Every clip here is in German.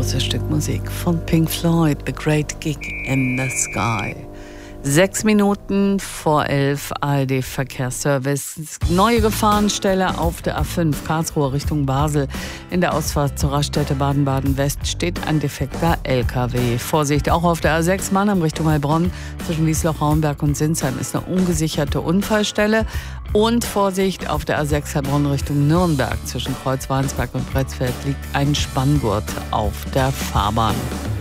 großes Stück Musik von Pink Floyd, The Great Gig in the Sky. 6 Minuten vor 11, ARD-Verkehrsservice. Neue Gefahrenstelle auf der A5, Karlsruhe Richtung Basel. In der Ausfahrt zur Raststätte Baden-Baden-West steht ein defekter LKW. Vorsicht, auch auf der A6 Mannheim Richtung Heilbronn. Zwischen Wiesloch, Raunberg und Sinsheim ist eine ungesicherte Unfallstelle. Und Vorsicht, auf der A6 Heilbronn Richtung Nürnberg. Zwischen Kreuzweinsberg und Pretzfeld liegt ein Spanngurt auf der Fahrbahn.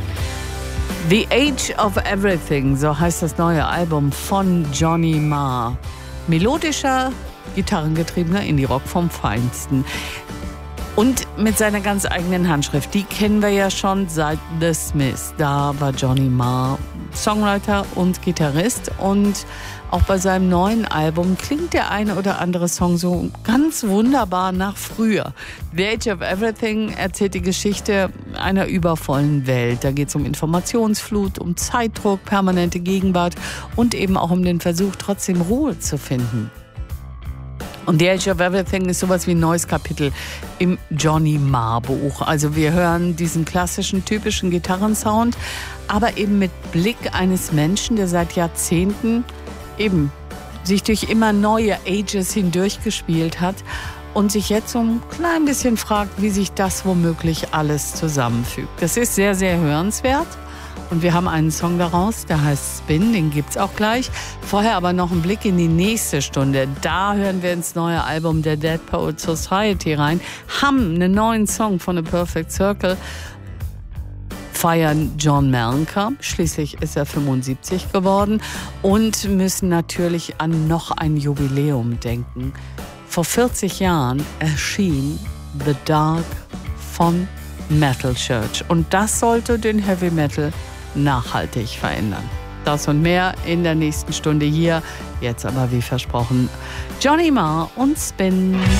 The Age of Everything, so heißt das neue Album von Johnny Marr. Melodischer, gitarrengetriebener Indie-Rock vom Feinsten. Und mit seiner ganz eigenen Handschrift. Die kennen wir ja schon seit The Smiths. Da war Johnny Marr Songwriter und Gitarrist. Und auch bei seinem neuen Album klingt der eine oder andere Song so ganz wunderbar nach früher. The Age of Everything erzählt die Geschichte einer übervollen Welt. Da geht es um Informationsflut, um Zeitdruck, permanente Gegenwart und eben auch um den Versuch, trotzdem Ruhe zu finden. Und The Age of Everything ist sowas wie ein neues Kapitel im Johnny Marr Buch. Also wir hören diesen klassischen, typischen Gitarrensound, aber eben mit Blick eines Menschen, der seit Jahrzehnten eben sich durch immer neue Ages hindurchgespielt hat und sich jetzt so ein klein bisschen fragt, wie sich das womöglich alles zusammenfügt. Das ist sehr, sehr hörenswert. Und wir haben einen Song daraus, der heißt Spin, den gibt's auch gleich. Vorher aber noch einen Blick in die nächste Stunde. Da hören wir ins neue Album der Dead Poets Society rein, haben einen neuen Song von The Perfect Circle, feiern John Mellencamp, schließlich ist er 75 geworden, und müssen natürlich an noch ein Jubiläum denken. Vor 40 Jahren erschien The Dark von Metal Church und das sollte den Heavy Metal nachhaltig verändern. Das und mehr in der nächsten Stunde hier. Jetzt aber wie versprochen Johnny Marr und Spin.